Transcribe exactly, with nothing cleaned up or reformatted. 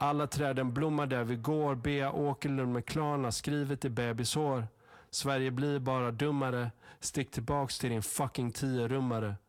Alla träden blommar där vi går. Bea Åkerlund med Klarna skrivet i bebishår. Sverige blir bara dummare. Stick tillbaks till din fucking tio-rummare.